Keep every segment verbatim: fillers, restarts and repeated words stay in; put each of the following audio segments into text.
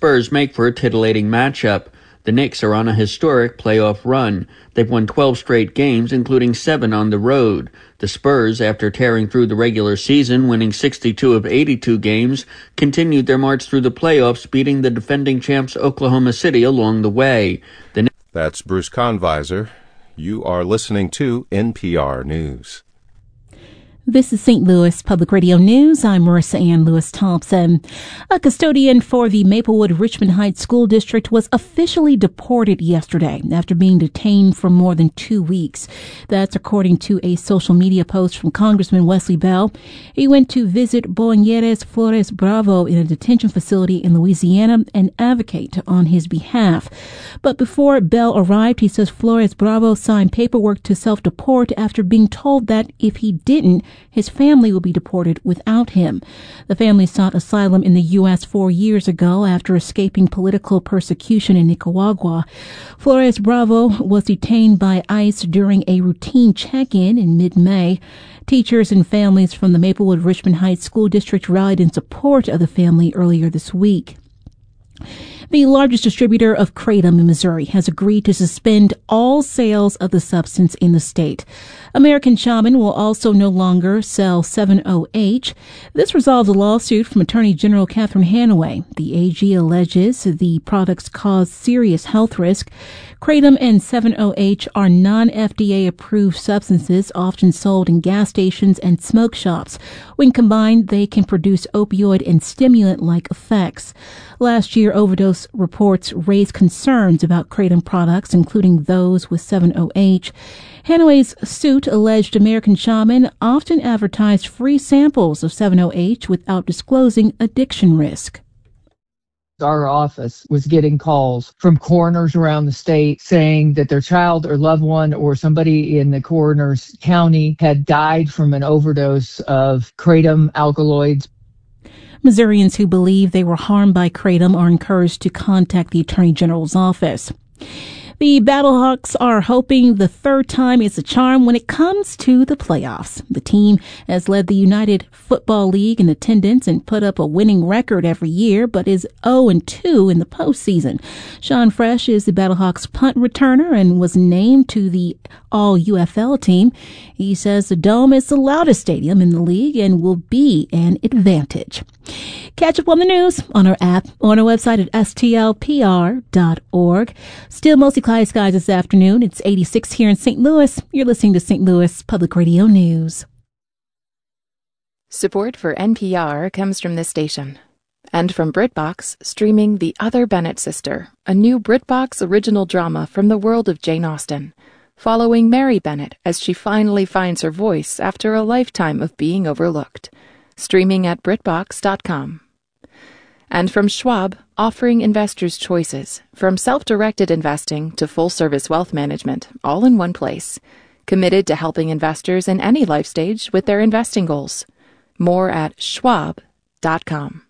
Spurs make for a titillating matchup. The Knicks are on a historic playoff run. They've won twelve straight games, including seven on the road. The Spurs, after tearing through the regular season, winning sixty-two of eighty-two games, continued their march through the playoffs, beating the defending champs Oklahoma City along the way. The That's Bruce Conviser. You are listening to N P R News. This is Saint Louis Public Radio News. I'm Marissa Ann Lewis-Thompson. A custodian for the Maplewood Richmond Heights School District was officially deported yesterday after being detained for more than two weeks. That's according to a social media post from Congressman Wesley Bell. He went to visit Boaneres Flores Bravo in a detention facility in Louisiana and advocate on his behalf. But before Bell arrived, he says Flores Bravo signed paperwork to self-deport after being told that if he didn't, his family will be deported without him. The family sought asylum in the U S four years ago after escaping political persecution in Nicaragua. Flores Bravo was detained by ICE during a routine check-in in mid-May. Teachers and families from the Maplewood Richmond Heights School District rallied in support of the family earlier this week. The largest distributor of kratom in Missouri has agreed to suspend all sales of the substance in the state. American Shaman will also no longer sell seven oh H. This resolves a lawsuit from Attorney General Catherine Hanaway. The A G alleges the products cause serious health risk. Kratom and seven oh H are non-F D A approved substances often sold in gas stations and smoke shops. When combined, they can produce opioid and stimulant-like effects. Last year, overdose reports raised concerns about kratom products, including those with seven oh H. Hanaway's suit alleged American Shaman often advertised free samples of seven oh H without disclosing addiction risk. Our office was getting calls from coroners around the state saying that their child or loved one or somebody in the coroner's county had died from an overdose of kratom alkaloids. Missourians who believe they were harmed by kratom are encouraged to contact the Attorney General's office. The Battlehawks are hoping the third time is a charm when it comes to the playoffs. The team has led the United Football League in attendance and put up a winning record every year, but is oh and two in the postseason. Sean Fresh is the Battlehawks punt returner and was named to the All-U F L team. He says the Dome is the loudest stadium in the league and will be an advantage. Catch up on the news on our app, on our website at S T L P R dot org. Still mostly cloudy skies this afternoon. It's eighty-six here in Saint Louis. You're listening to Saint Louis Public Radio News. Support for N P R comes from this station. And from BritBox, streaming The Other Bennett Sister, a new BritBox original drama from the world of Jane Austen, following Mary Bennett as she finally finds her voice after a lifetime of being overlooked. Streaming at Britbox dot com. And from Schwab, offering investors choices, from self-directed investing to full-service wealth management, all in one place. Committed to helping investors in any life stage with their investing goals. More at Schwab dot com.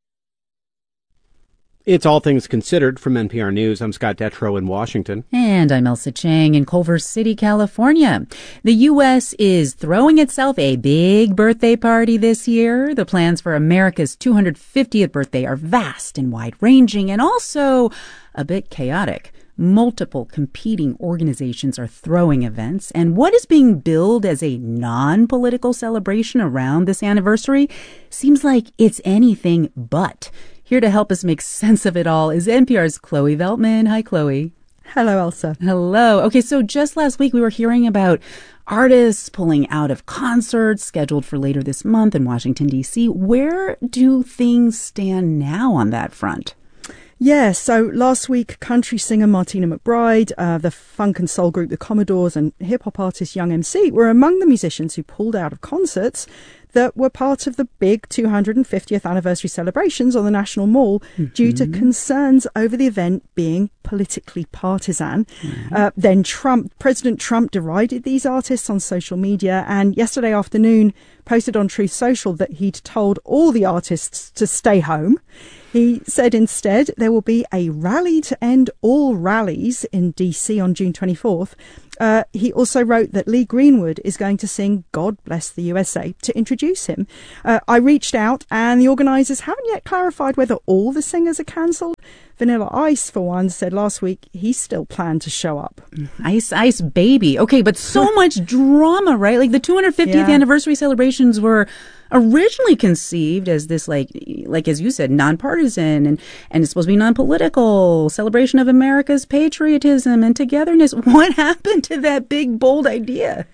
It's All Things Considered from N P R News. I'm Scott Detrow in Washington. And I'm Elsa Chang in Culver City, California. The U S is throwing itself a big birthday party this year. The plans for America's two hundred fiftieth birthday are vast and wide-ranging and also a bit chaotic. Multiple competing organizations are throwing events, and what is being billed as a non-political celebration around this anniversary seems like it's anything but. Here to help us make sense of it all is N P R's Chloe Veltman. Hi, Chloe. Hello, Elsa. Hello. Okay, so just last week we were hearing about artists pulling out of concerts scheduled for later this month in Washington, D C. Where do things stand now on that front? Yeah, so last week, country singer Martina McBride, uh, the funk and soul group The Commodores, and hip-hop artist Young M C were among the musicians who pulled out of concerts that were part of the big two hundred fiftieth anniversary celebrations on the National Mall mm-hmm. due to concerns over the event being politically partisan. Mm-hmm. Uh, then Trump, President Trump derided these artists on social media, and yesterday afternoon posted on Truth Social that he'd told all the artists to stay home. He said instead there will be a rally to end all rallies in D C on June twenty-fourth. Uh, he also wrote that Lee Greenwood is going to sing God Bless the U S A to introduce him. Uh, I reached out and the organisers haven't yet clarified whether all the singers are cancelled. Vanilla Ice, for one, said last week he still planned to show up. Ice Ice Baby. Okay, but so much drama, right? Like the two hundred fiftieth Yeah. anniversary celebrations were originally conceived as this, like, like as you said, nonpartisan and, and it's supposed to be non-political celebration of America's patriotism and togetherness. What happened to that big, bold idea?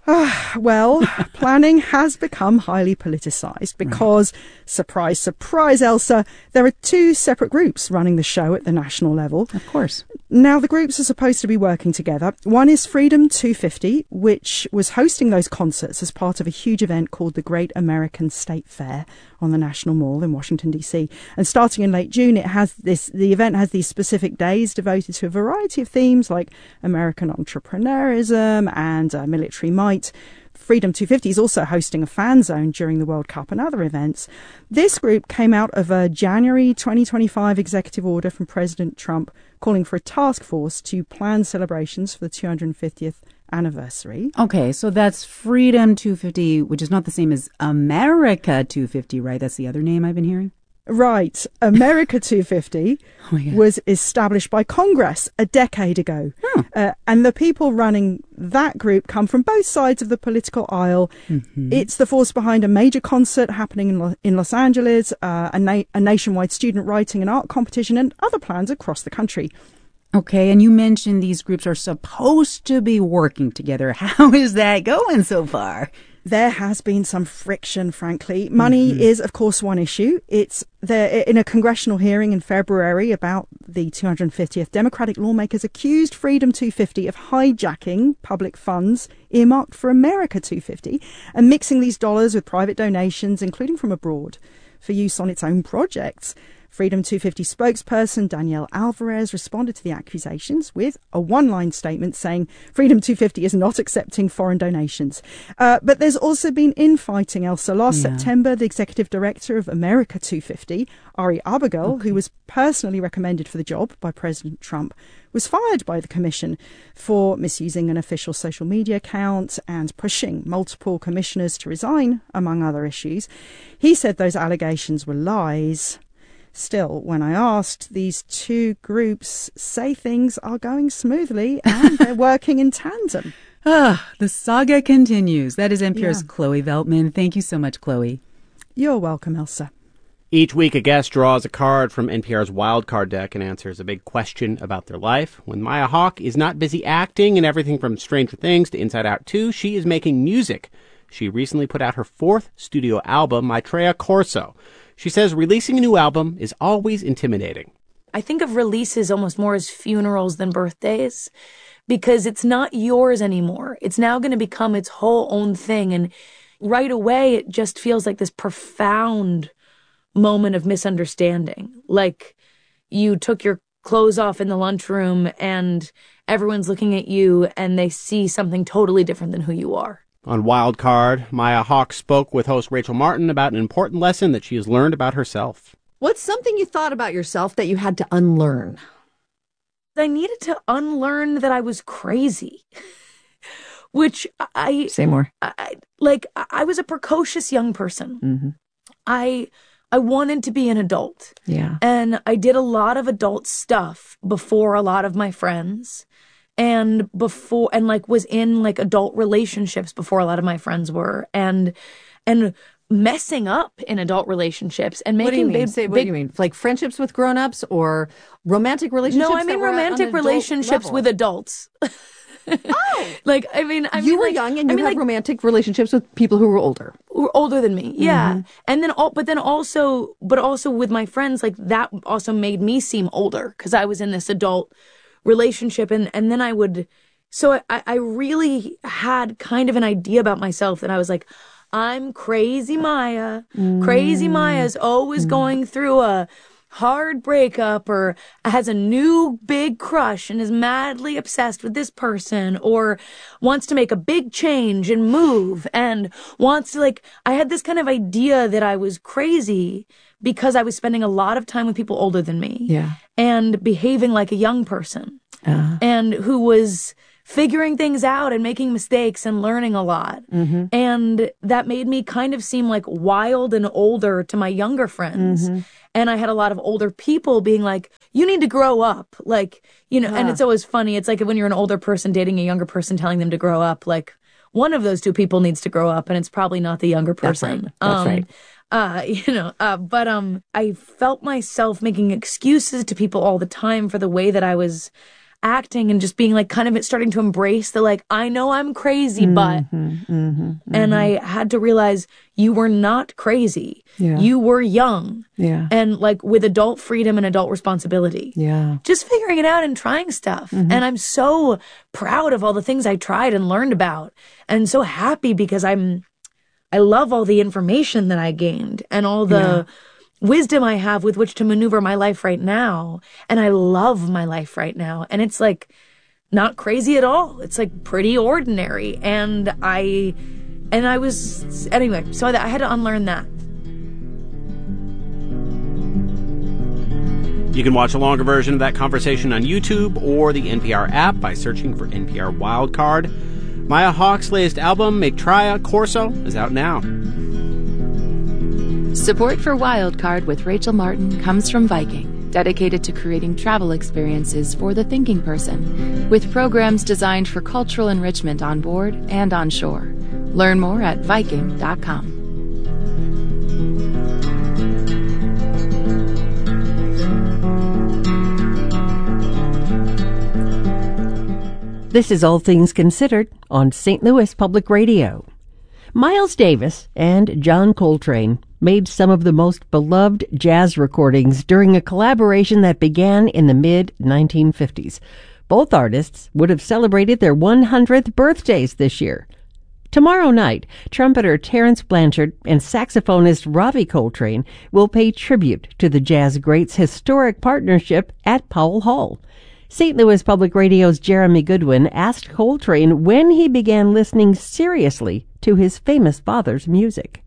Well, planning has become highly politicised because, right. surprise, surprise, Elsa, there are two separate groups running the show at the national level. Of course. Now, the groups are supposed to be working together. One is Freedom two fifty, which was hosting those concerts as part of a huge event called the Great American State Fair on the National Mall in Washington, D C. And starting in late June, it has this, the event has these specific days devoted to a variety of themes like American entrepreneurism and uh, military might. Freedom two fifty is also hosting a fan zone during the World Cup and other events. This group came out of a January twenty twenty-five executive order from President Trump calling for a task force to plan celebrations for the two hundred fiftieth anniversary. Okay, so that's Freedom two fifty, which is not the same as America two fifty, right? That's the other name I've been hearing. Right. America two fifty oh was established by Congress a decade ago. Huh. Uh, and the people running that group come from both sides of the political aisle. Mm-hmm. It's the force behind a major concert happening in, Lo- in Los Angeles, uh, a, na- a nationwide student writing and art competition, and other plans across the country. Okay, and you mentioned these groups are supposed to be working together. How is that going so far? There has been some friction, frankly. Money mm-hmm. is, of course, one issue. It's there in a congressional hearing in February about the two hundred fiftieth. Democratic lawmakers accused Freedom two fifty of hijacking public funds earmarked for America two fifty and mixing these dollars with private donations, including from abroad, for use on its own projects. Freedom two fifty spokesperson Danielle Alvarez responded to the accusations with a one-line statement saying Freedom two fifty is not accepting foreign donations. Uh, but there's also been infighting, Elsa. Last yeah. September, the executive director of America two fifty, Ari Abigail, okay. who was personally recommended for the job by President Trump, was fired by the commission for misusing an official social media account and pushing multiple commissioners to resign, among other issues. He said those allegations were lies. Still, when I asked, these two groups say things are going smoothly and they're working in tandem. Ah, the saga continues. That is N P R's Yeah. Chloe Veltman. Thank you so much, Chloe. You're welcome, Elsa. Each week, a guest draws a card from N P R's wild card deck and answers a big question about their life. When Maya Hawke is not busy acting in everything from Stranger Things to Inside Out two, she is making music. She recently put out her fourth studio album, Maitreya Corso. She says releasing a new album is always intimidating. I think of releases almost more as funerals than birthdays because it's not yours anymore. It's now going to become its whole own thing. And right away, it just feels like this profound moment of misunderstanding. Like you took your clothes off in the lunchroom and everyone's looking at you and they see something totally different than who you are. On Wild Card, Maya Hawke spoke with host Rachel Martin about an important lesson that she has learned about herself. What's something you thought about yourself that you had to unlearn? I needed to unlearn that I was crazy, which I... Say more. I, like, I was a precocious young person. Mm-hmm. I... I wanted to be an adult. Yeah. And I did a lot of adult stuff before a lot of my friends. And before, and like was in like adult relationships before a lot of my friends were, and and messing up in adult relationships and making what do you mean? big, Say, what big, do you mean? Like friendships with grown-ups or romantic relationships? No, I mean romantic relationships level? with adults. Oh, like I mean, I you mean, were like, young and you I mean, had like, romantic relationships with people who were older, who were older than me. Yeah, Mm-hmm. and then all, but then also, but also with my friends, like that also made me seem older because I was in this adult relationship, and and then I would. So I, I really had kind of an idea about myself that I was like, I'm crazy Maya. Mm. Crazy Maya's always mm. going through a hard breakup or has a new big crush and is madly obsessed with this person or wants to make a big change and move and wants to like, I had this kind of idea that I was crazy because I was spending a lot of time with people older than me. Yeah. And behaving like a young person. Uh. And who was figuring things out and making mistakes and learning a lot. Mm-hmm. And that made me kind of seem like wild and older to my younger friends. Mm-hmm. And I had a lot of older people being like, you need to grow up. Like, you know, yeah. And it's always funny. It's like when you're an older person dating a younger person, telling them to grow up, like one of those two people needs to grow up, and it's probably not the younger person. That's right. That's um, right. Uh, you know, uh, but, um, I felt myself making excuses to people all the time for the way that I was acting, and just being like, kind of starting to embrace the, like, I know I'm crazy, mm-hmm, but, mm-hmm, mm-hmm. and I had to realize you were not crazy. Yeah. You were young. Yeah. And like with adult freedom and adult responsibility. Yeah. Just figuring it out and trying stuff. Mm-hmm. And I'm so proud of all the things I tried and learned about, and so happy because I'm, I love all the information that I gained and all the yeah. wisdom I have with which to maneuver my life right now. And I love my life right now. And it's like not crazy at all. It's like pretty ordinary. And I, and I was, anyway, so I had to unlearn that. You can watch a longer version of that conversation on YouTube or the N P R app by searching for N P R Wildcard. Maya Hawke's latest album, Maitreya Corso, is out now. Support for Wildcard with Rachel Martin comes from Viking, dedicated to creating travel experiences for the thinking person, with programs designed for cultural enrichment on board and on shore. Learn more at Viking dot com. This is All Things Considered on Saint Louis Public Radio. Miles Davis and John Coltrane made some of the most beloved jazz recordings during a collaboration that began in the mid nineteen fifties. Both artists would have celebrated their one hundredth birthdays this year. Tomorrow night, trumpeter Terence Blanchard and saxophonist Ravi Coltrane will pay tribute to the jazz greats' historic partnership at Powell Hall. Saint Louis Public Radio's Jeremy Goodwin asked Coltrane when he began listening seriously to his famous father's music.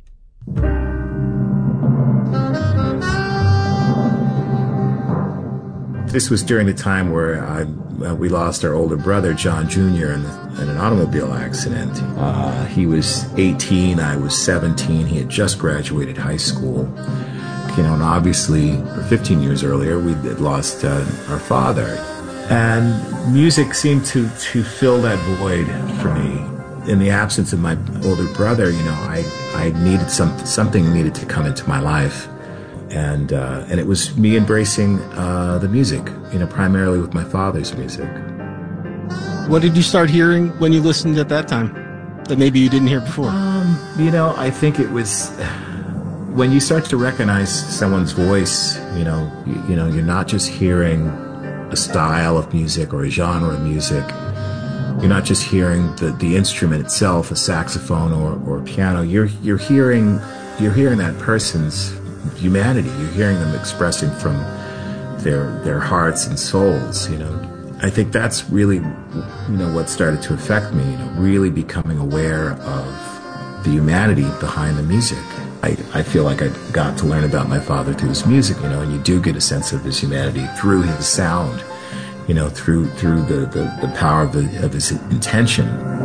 This was during the time where I, uh, we lost our older brother, John Junior, in, the, in an automobile accident. Uh, he was eighteen, I was seventeen. He had just graduated high school. You know, and obviously, fifteen years earlier, we had lost uh, our father. And music seemed to, to fill that void for me. In the absence of my older brother, you know, I, I needed some, something needed to come into my life. And uh, and it was me embracing uh, the music, you know, primarily with my father's music. What did you start hearing when you listened at that time that maybe you didn't hear before? Um, you know, I think it was when you start to recognize someone's voice, you know, you, you know, you're not just hearing a style of music or a genre of music. You're not just hearing the, the instrument itself, a saxophone or, or piano. You're you're hearing you're hearing that person's humanity. You're hearing them expressing from their their hearts and souls. You know, I think that's really, you know, what started to affect me. You know, really becoming aware of the humanity behind the music. I, I feel like I got to learn about my father through his music, you know, and you do get a sense of his humanity through his sound, you know, through through the, the, the power of, the, of his intention.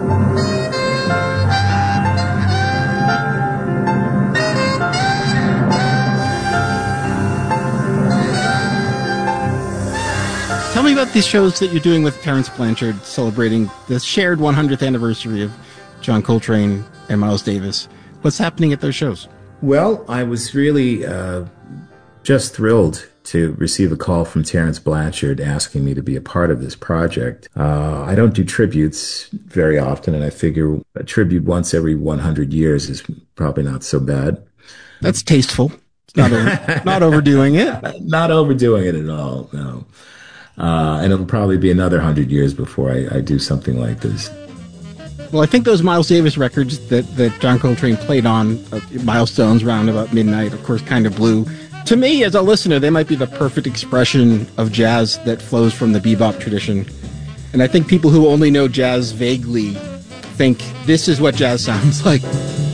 Tell me about these shows that you're doing with Terence Blanchard, celebrating the shared one hundredth anniversary of John Coltrane and Miles Davis. What's happening at those shows? Well, I was really uh, just thrilled to receive a call from Terence Blanchard asking me to be a part of this project. Uh, I don't do tributes very often, and I figure a tribute once every one hundred years is probably not so bad. That's tasteful. Not, over, not overdoing it. Not overdoing it at all, no. Uh, and it'll probably be another one hundred years before I, I do something like this. Well, I think those Miles Davis records that, that John Coltrane played on, uh, Milestones, Round About Midnight, of course, Kind of Blue. To me, as a listener, they might be the perfect expression of jazz that flows from the bebop tradition. And I think people who only know jazz vaguely think this is what jazz sounds like.